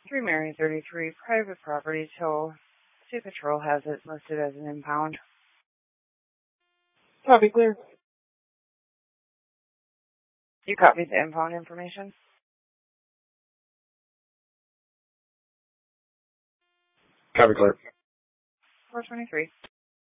3 Mary 33, private property tow. State Patrol has it listed as an impound. Copy, clear. You copied the impound information? Copy, clear. 423.